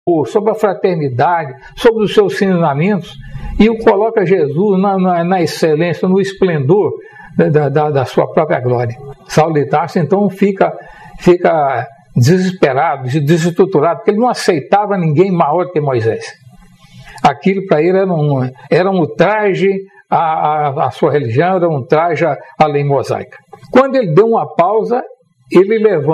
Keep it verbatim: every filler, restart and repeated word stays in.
sobre a fraternidade, sobre os seus ensinamentos, e o coloca Jesus na, na, na excelência, no esplendor da, da, da sua própria glória. Saulo de Tarso, então, fica, fica desesperado, desestruturado, porque ele não aceitava ninguém maior que Moisés. Aquilo para ele era um, era um ultraje à, à, à sua religião, era um ultraje à lei mosaica. Quando ele deu uma pausa, ele levanta